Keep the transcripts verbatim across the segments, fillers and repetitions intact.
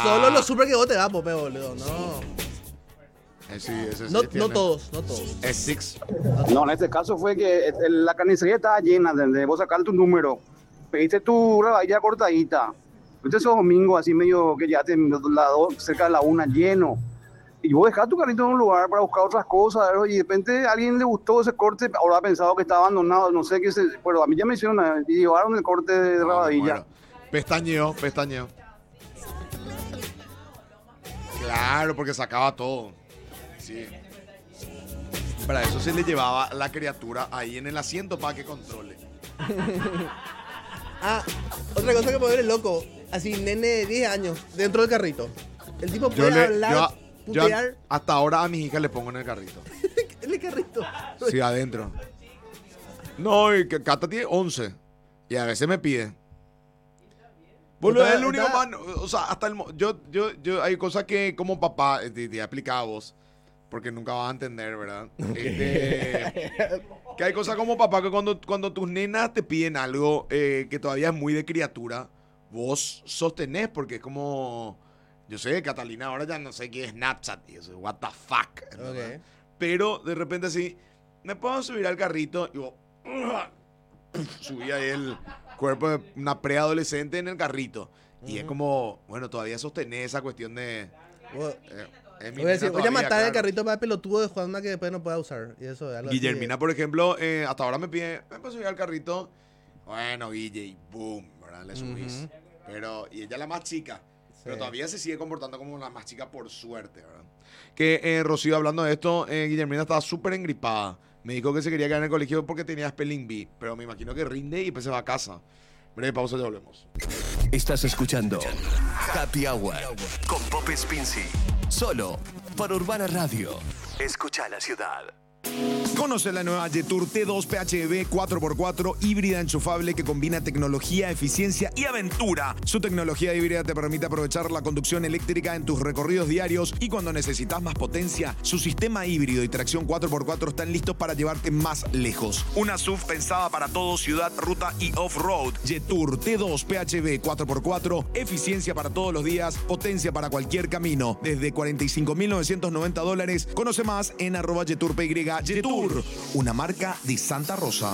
solo los super que vos te das, Pope, boludo. No. Eh, sí, ese sí No, tiene. no todos, no todos. Es Six. No, en este caso fue que el- la carnicería estaba llena, ¿entendés? Vos sacaste tu número, pediste tu rabadilla cortadita. Este esos domingos así medio que ya te la dos, cerca de la una lleno. Y vos dejás tu carrito en un lugar para buscar otras cosas, ¿verdad? Y de repente a alguien le gustó ese corte, ahora ha pensado que está abandonado, no sé qué se... Pero a mí ya me hicieron eh, y llevaron el corte de No, rabadilla. bueno. Pestañeo, pestañeo. Claro, porque sacaba todo. Sí. Para eso se le llevaba la criatura ahí en el asiento para que controle. Ah, otra cosa que puede ver el loco. Así, nene de diez años, dentro del carrito. El tipo Yo puede le, hablar, yo, yo putear. hasta ahora a mis hijas le pongo en el carrito. En el carrito. Sí, adentro. No, y que Cata tiene once. Y a veces me pide. Boludo, es el Está- único está- man. O sea, hasta el. mo- Yo, yo, yo, hay cosas que como papá, eh, te, te explicaba a vos. Porque nunca vas a entender, ¿verdad? Este, que hay cosas como papá que cuando, cuando tus nenas te piden algo eh, que todavía es muy de criatura, vos sostenés porque es como. Yo sé, Catalina ahora ya no sé qué es Snapchat y eso, what the fuck. ¿entendés? Ok. Pero de repente así, me puedo subir al carrito y vos. Subí ahí el cuerpo de una preadolescente en el carrito. Y es como, bueno, todavía sostener esa cuestión de. Voy eh, es mi voy a decir, nena voy a todavía, matar el claro. carrito más pelotudo de Juanma que después no pueda usar. Y eso es algo así de- Guillermina, por ejemplo, eh, hasta ahora me pide, me puedo subir al carrito. Bueno, Guille, y boom, ¿verdad? Le subís. Ujú. Pero, y ella es la más chica. Pero Sí. todavía se sigue comportando como la más chica por suerte, ¿verdad? Que eh, Rocío, hablando de esto, eh, Guillermina estaba súper engripada. Me dijo que se quería quedar en el colegio porque tenía Spelling Bee. Pero me imagino que rinde y después se va a casa. Breve pausa, ya volvemos. Estás escuchando Happy Hour con Pope Spincy. Solo por Urbana Radio. Escucha la ciudad. Conoce la nueva Jetour T dos P H E V cuatro por cuatro híbrida enchufable que combina tecnología, eficiencia y aventura. Su tecnología híbrida te permite aprovechar la conducción eléctrica en tus recorridos diarios y cuando necesitas más potencia, su sistema híbrido y tracción cuatro por cuatro están listos para llevarte más lejos. Una S U V pensada para todo, ciudad, ruta y off-road. Jetour T dos P H E V cuatro por cuatro, eficiencia para todos los días, potencia para cualquier camino. Desde cuarenta y cinco mil novecientos noventa dólares. Conoce más en arroba JetourPY. Jetour, una marca de Santa Rosa.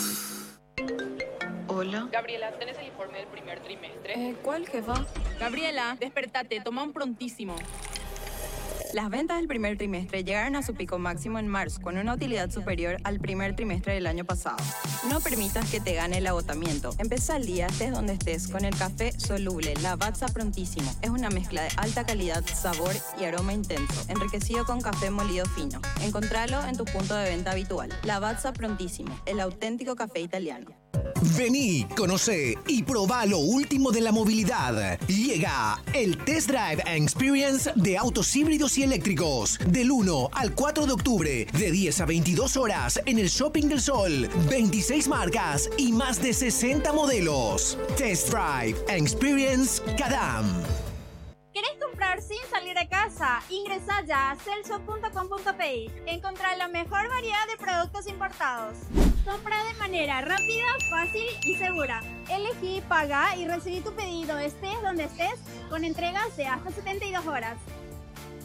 Hola. Gabriela, ¿tenés el informe del primer trimestre? Eh, ¿Cuál, jefa? Gabriela, despertate, toma un prontísimo. Las ventas del primer trimestre llegaron a su pico máximo en marzo, con una utilidad superior al primer trimestre del año pasado. No permitas que te gane el agotamiento. Empezá el día, estés donde estés, con el café soluble Lavazza Prontísimo. Es una mezcla de alta calidad, sabor y aroma intenso, enriquecido con café molido fino. Encontralo en tu punto de venta habitual. Lavazza Prontísimo, el auténtico café italiano. Vení, conocé y probá lo último de la movilidad. Llega el Test Drive and Experience de autos híbridos y eléctricos. Del uno al cuatro de octubre, de diez a veintidós horas en el Shopping del Sol. veintiséis marcas y más de sesenta modelos. Test Drive and Experience Cadam. ¿Querés comprar sin salir de casa? Ingresá ya a celso punto com punto pe. Encontrá la mejor variedad de productos importados. Compra de manera rápida, fácil y segura. Elegí, paga y recibí tu pedido estés donde estés con entregas de hasta setenta y dos horas.